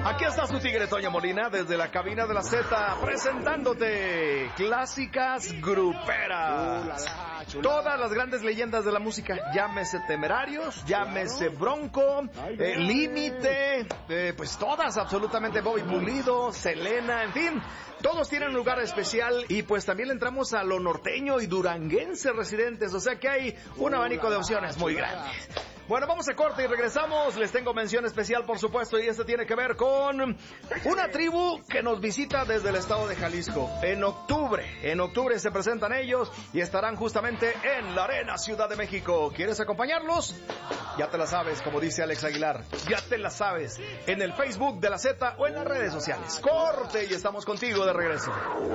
Aquí está su tigre Toño Molina desde la cabina de la Z presentándote clásicas gruperas. Todas las grandes leyendas de la música, llámese Temerarios, llámese Bronco, Límite, pues todas absolutamente, Bobby Pulido, Selena, en fin, todos tienen un lugar especial y pues también le entramos a lo norteño y duranguense residentes, o sea que hay un abanico de opciones muy grande. Bueno, vamos a corte y regresamos. Les tengo mención especial, por supuesto, y este tiene que ver con una tribu que nos visita desde el estado de Jalisco. En octubre se presentan ellos y estarán justamente en la Arena Ciudad de México. ¿Quieres acompañarlos? Ya te la sabes, como dice Alex Aguilar. Ya te la sabes. En el Facebook de la Z o en las redes sociales. Corte y estamos contigo de regreso.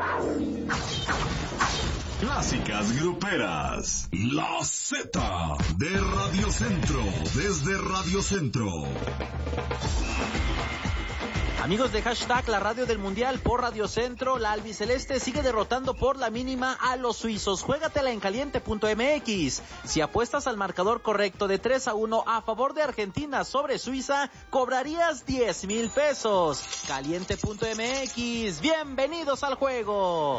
Clásicas gruperas. La Z de Radio Centro. Desde Radio Centro. Amigos de Hashtag, la radio del Mundial por Radio Centro, la albiceleste sigue derrotando por la mínima a los suizos. Juégatela en caliente.mx. Si apuestas al marcador correcto de 3-1 a favor de Argentina sobre Suiza, cobrarías 10,000 pesos. Caliente.mx. Bienvenidos al juego.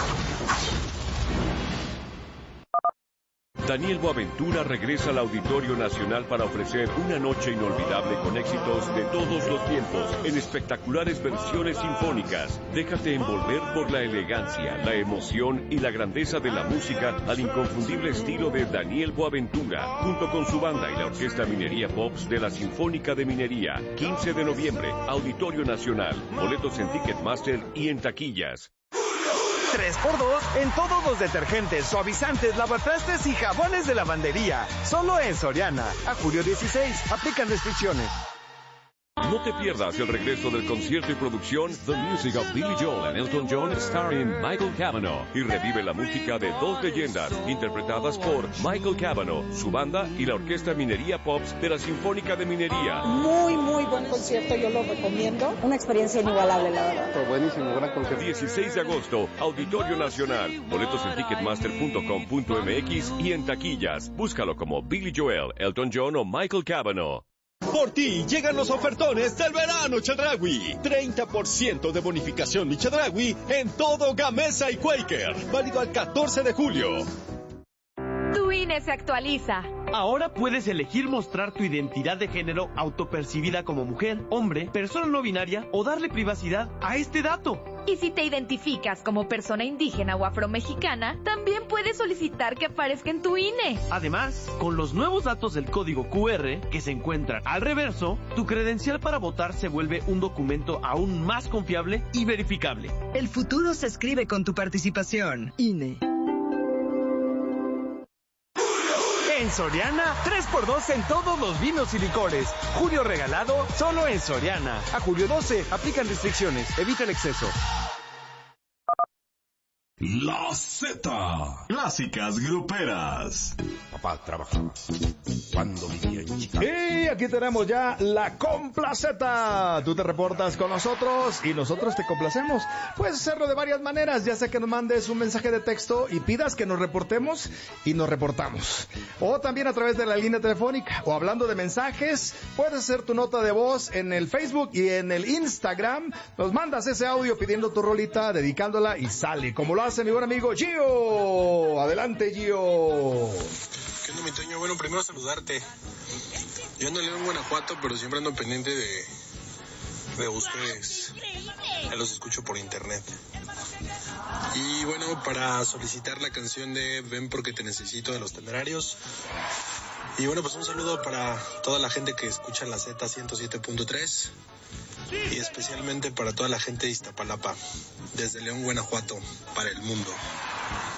Daniel Boaventura regresa al Auditorio Nacional para ofrecer una noche inolvidable con éxitos de todos los tiempos en espectaculares versiones sinfónicas. Déjate envolver por la elegancia, la emoción y la grandeza de la música al inconfundible estilo de Daniel Boaventura, junto con su banda y la Orquesta Minería Pops de la Sinfónica de Minería. 15 de noviembre, Auditorio Nacional. Boletos en Ticketmaster y en taquillas. 3x2 en todos los detergentes, suavizantes, lavatrastes y jabones de lavandería. Solo en Soriana. A julio 16. Aplican restricciones. No te pierdas el regreso del concierto y producción The Music of Billy Joel and Elton John starring Michael Cavanaugh y revive la música de dos leyendas interpretadas por Michael Cavanaugh, su banda y la Orquesta Minería Pops de la Sinfónica de Minería. Muy buen concierto, yo lo recomiendo. Una experiencia inigualable, la verdad. Fue buenísimo, gran concierto. 16 de agosto, Auditorio Nacional. Boletos en ticketmaster.com.mx y en taquillas. Búscalo como Billy Joel, Elton John o Michael Cavanaugh. Por ti llegan los ofertones del verano Chedraui. 30% de bonificación mi Chedraui en todo Gamesa y Quaker. Válido al 14 de julio. Tu INE se actualiza. Ahora puedes elegir mostrar tu identidad de género autopercibida como mujer, hombre, persona no binaria o darle privacidad a este dato. Y si te identificas como persona indígena o afromexicana, también puedes solicitar que aparezca en tu INE. Además, con los nuevos datos del código QR que se encuentran al reverso, tu credencial para votar se vuelve un documento aún más confiable y verificable. El futuro se escribe con tu participación. INE. En Soriana, 3x2 en todos los vinos y licores. Julio regalado, solo en Soriana. A julio 12, aplican restricciones. Evita el exceso. La Z. Clásicas gruperas. Papá trabajaba cuando vivía en Chicago. Y aquí tenemos ya la Complaceta. Tú te reportas con nosotros y nosotros te complacemos. Puedes hacerlo de varias maneras, ya sea que nos mandes un mensaje de texto y pidas que nos reportemos y nos reportamos. O también a través de la línea telefónica. O hablando de mensajes, puedes hacer tu nota de voz en el Facebook y en el Instagram. Nos mandas ese audio pidiendo tu rolita, dedicándola y sale. Como lo hace mi buen amigo Gio. Adelante, Gio. ¿Qué onda, mi Toño? Bueno, primero saludarte. Yo ando en León, Guanajuato, pero siempre ando pendiente de ustedes. Ya los escucho por internet. Y bueno, para solicitar la canción de Ven porque te necesito de los Temerarios. Y bueno, pues un saludo para toda la gente que escucha la Z 107.3. Y especialmente para toda la gente de Iztapalapa, desde León, Guanajuato, para el mundo.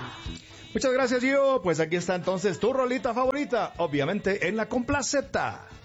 Muchas gracias, Gio. Pues aquí está entonces tu rolita favorita, obviamente en la Complaceta.